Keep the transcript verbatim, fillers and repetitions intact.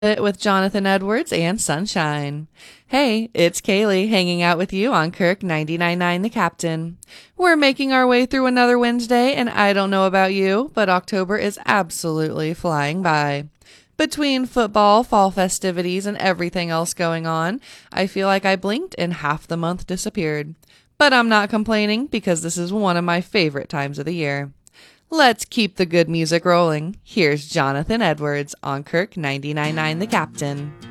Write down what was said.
It with Jonathan Edwards and Sunshine. Hey, it's Kaylee hanging out with you on Kirk ninety-nine point nine The Captain. We're making our way through another Wednesday, and I don't know about you, but October is absolutely flying by. Between football, fall festivities, and everything else going on, I feel like I blinked and half the month disappeared. But I'm not complaining because this is one of my favorite times of the year. Let's keep the good music rolling. Here's Jonathan Edwards on Kirk ninety-nine point nine The Captain.